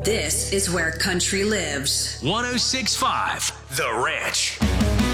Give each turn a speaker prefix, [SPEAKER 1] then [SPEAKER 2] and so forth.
[SPEAKER 1] This is where country lives.
[SPEAKER 2] 1065 The Ranch.